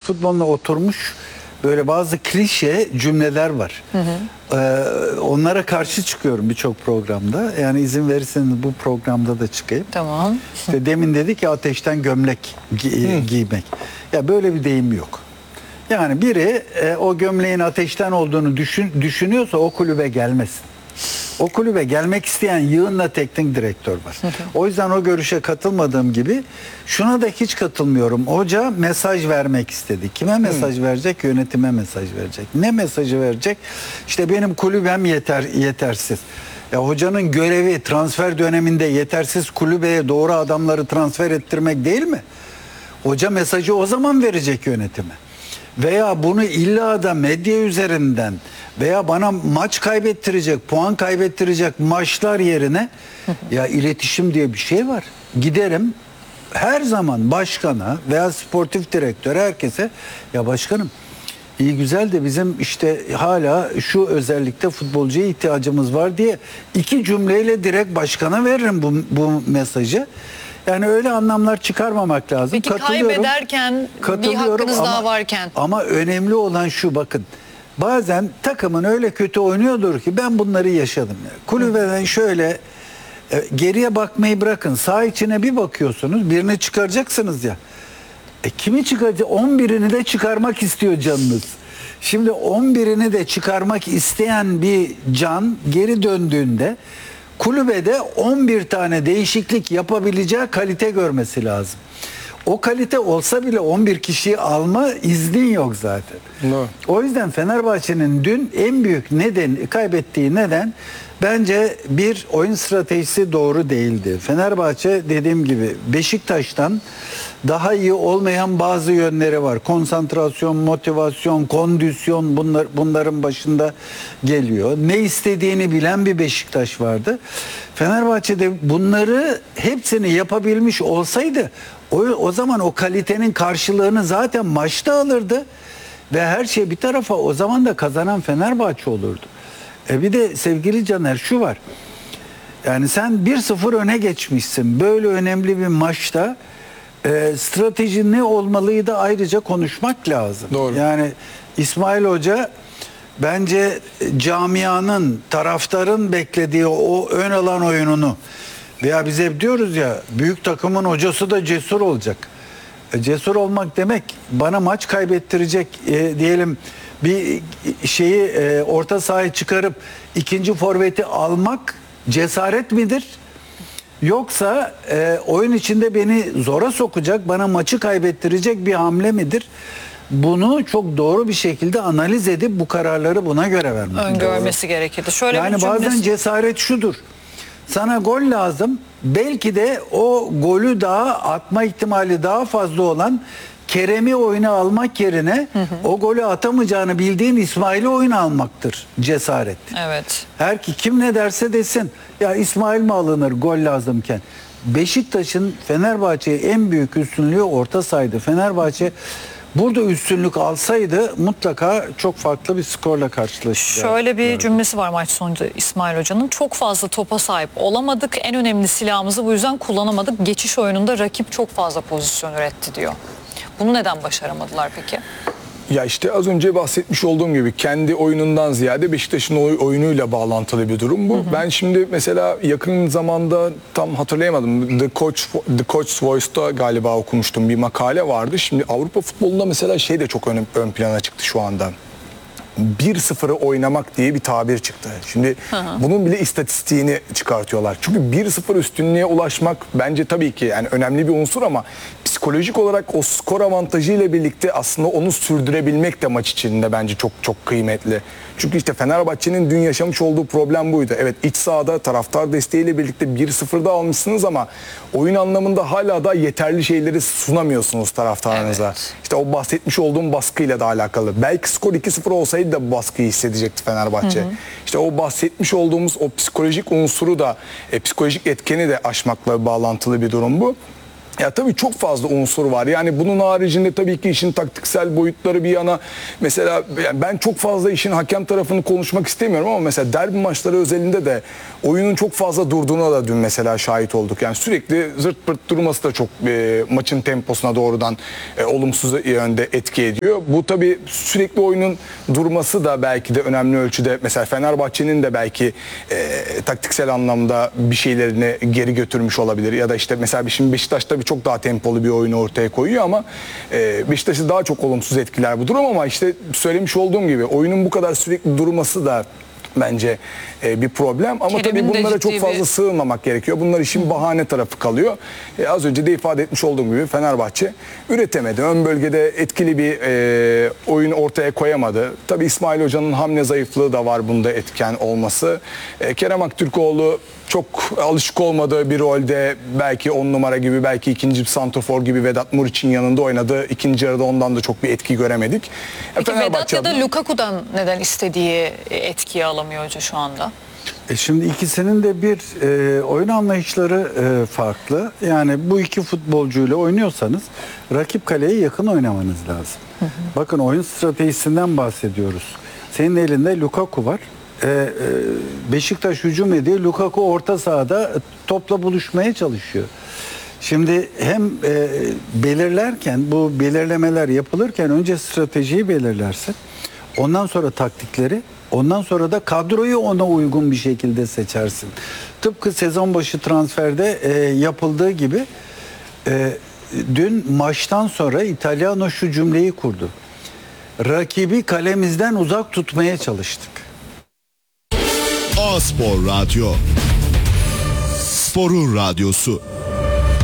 futboluna oturmuş böyle bazı klişe cümleler var. Onlara karşı çıkıyorum birçok programda. Yani izin verirseniz bu programda da çıkayım. Tamam. İşte demin dedik ya, ateşten gömlek giymek. Ya böyle bir deyim yok. Yani biri o gömleğin ateşten olduğunu düşünüyorsa o kulübe gelmesin. O kulübe gelmek isteyen yığınla teknik direktör var. O yüzden o görüşe katılmadığım gibi şuna da hiç katılmıyorum. Hoca mesaj vermek istedi. Kime mesaj verecek? Yönetime mesaj verecek. Ne mesajı verecek? İşte benim kulübem yetersiz. Ya hocanın görevi transfer döneminde yetersiz kulübeye doğru adamları transfer ettirmek değil mi? Hoca mesajı o zaman verecek yönetime. Veya bunu illa da medya üzerinden veya bana maç kaybettirecek, puan kaybettirecek maçlar yerine ya iletişim diye bir şey var. Giderim her zaman başkana veya sportif direktöre, herkese, ya başkanım iyi güzel de bizim işte hala şu özellikle futbolcuya ihtiyacımız var diye 2 cümleyle direkt başkana veririm bu mesajı. Yani öyle anlamlar çıkarmamak lazım. Peki kaybederken bir hakkınız daha varken. Ama önemli olan şu, bakın. Bazen takımın öyle kötü oynuyordur ki ben bunları yaşadım. Kulübeden şöyle geriye bakmayı bırakın. Saha içine bir bakıyorsunuz, birini çıkaracaksınız ya. Kimi çıkaracak? 11'ini de çıkarmak istiyor canınız. Şimdi 11'ini de çıkarmak isteyen bir can geri döndüğünde kulübede 11 tane değişiklik yapabileceği kalite görmesi lazım. O kalite olsa bile 11 kişiyi alma iznin yok zaten. No. O yüzden Fenerbahçe'nin dün en büyük kaybettiği neden bence bir oyun stratejisi doğru değildi. Fenerbahçe dediğim gibi Beşiktaş'tan daha iyi olmayan bazı yönleri var. Konsantrasyon, motivasyon, kondisyon bunların başında geliyor. Ne istediğini bilen bir Beşiktaş vardı. Fenerbahçe'de bunları hepsini yapabilmiş olsaydı o zaman o kalitenin karşılığını zaten maçta alırdı ve her şey bir tarafa, o zaman da kazanan Fenerbahçe olurdu. Bir de sevgili Caner, şu var. Yani sen 1-0 öne geçmişsin. Böyle önemli bir maçta strateji ne olmalıydı ayrıca konuşmak lazım. Doğru. Yani İsmail Hoca bence camianın, taraftarın beklediği o ön alan oyununu, veya biz hep diyoruz ya, büyük takımın hocası da cesur olacak. Cesur olmak demek bana maç kaybettirecek diyelim bir şeyi orta sahaya çıkarıp ikinci forveti almak cesaret midir? Yoksa oyun içinde beni zora sokacak, bana maçı kaybettirecek bir hamle midir? Bunu çok doğru bir şekilde analiz edip bu kararları buna göre vermek. Öngörmesi gerekirdi. Şöyle yani bir bazen cesaret şudur. Sana gol lazım. Belki de o golü daha atma ihtimali daha fazla olan Kerem'i oyuna almak yerine o golü atamayacağını bildiğin İsmail'i oyuna almaktır cesaret. Evet. Her kim ne derse desin. Ya İsmail mi alınır gol lazımken? Beşiktaş'ın Fenerbahçe'ye en büyük üstünlüğü orta sahaydı. Fenerbahçe burada üstünlük alsaydı mutlaka çok farklı bir skorla karşılaşacaktı. Şöyle bir cümlesi var maç sonunda İsmail Hoca'nın. Çok fazla topa sahip olamadık. En önemli silahımızı bu yüzden kullanamadık. Geçiş oyununda rakip çok fazla pozisyon üretti diyor. Bunu neden başaramadılar peki? Ya işte az önce bahsetmiş olduğum gibi kendi oyunundan ziyade Beşiktaş'ın oyunuyla bağlantılı bir durum bu. Ben şimdi mesela yakın zamanda tam hatırlayamadım. The Coach's Voice'da galiba okumuştum, bir makale vardı. Şimdi Avrupa futbolunda mesela şey de çok ön plana çıktı şu anda. 1-0'ı oynamak diye bir tabir çıktı. Şimdi bunun bile istatistiğini çıkartıyorlar. Çünkü 1-0 üstünlüğe ulaşmak bence tabii ki yani önemli bir unsur ama psikolojik olarak o skor avantajı ile birlikte aslında onu sürdürebilmek de maç içinde bence çok çok kıymetli. Çünkü işte Fenerbahçe'nin dün yaşamış olduğu problem buydu. Evet, iç sahada taraftar desteğiyle birlikte 1-0'da almışsınız ama oyun anlamında hala da yeterli şeyleri sunamıyorsunuz taraftarınıza. Evet. İşte o bahsetmiş olduğum baskıyla da alakalı. Belki skor 2-0 olsaydı da bu baskıyı hissedecekti Fenerbahçe. İşte o bahsetmiş olduğumuz o psikolojik unsuru da psikolojik etkeni de aşmakla bağlantılı bir durum bu. Ya tabii çok fazla unsur var. Yani bunun haricinde tabii ki işin taktiksel boyutları bir yana. Mesela yani ben çok fazla işin hakem tarafını konuşmak istemiyorum ama mesela derbi maçları özelinde de oyunun çok fazla durduğuna da dün mesela şahit olduk. Yani sürekli zırt pırt durması da çok maçın temposuna doğrudan olumsuz yönde etki ediyor. Bu tabii sürekli oyunun durması da belki de önemli ölçüde mesela Fenerbahçe'nin de belki taktiksel anlamda bir şeylerini geri götürmüş olabilir. Ya da işte mesela şimdi Beşiktaş tabii çok daha tempolu bir oyunu ortaya koyuyor ama Beşiktaş'ı daha çok olumsuz etkiler bu durum ama işte söylemiş olduğum gibi oyunun bu kadar sürekli durması da bence bir problem ama Kerem'in tabii de bunlara çok ciddi fazla bir- sığınmamak gerekiyor. Bunlar işin bahane tarafı kalıyor. Az önce de ifade etmiş olduğum gibi Fenerbahçe üretemedi. Ön bölgede etkili bir oyun ortaya koyamadı. Tabii İsmail Hoca'nın hamle zayıflığı da var bunda etken olması. Kerem Aktürkoğlu çok alışık olmadığı bir rolde belki 10 numara gibi belki ikinci santrofor gibi Vedat Muriç'in yanında oynadı. İkinci yarıda ondan da çok bir etki göremedik. Peki Vedat ya da adına- Lukaku'dan neden istediği etkiyi alamıyor hoca şu anda? Şimdi ikisinin de bir oyun anlayışları farklı. Yani bu iki futbolcuyla oynuyorsanız rakip kaleye yakın oynamanız lazım. Bakın oyun stratejisinden bahsediyoruz. Senin elinde Lukaku var. Beşiktaş hücum ediyor. Lukaku orta sahada topla buluşmaya çalışıyor. Şimdi hem belirlerken bu belirlemeler yapılırken önce stratejiyi belirlersin. Ondan sonra taktikleri, ondan sonra da kadroyu ona uygun bir şekilde seçersin. Tıpkı sezon başı transferde yapıldığı gibi dün maçtan sonra İtalyano şu cümleyi kurdu. Rakibi kalemizden uzak tutmaya çalıştık. A-Spor Radyo. Sporun radyosu.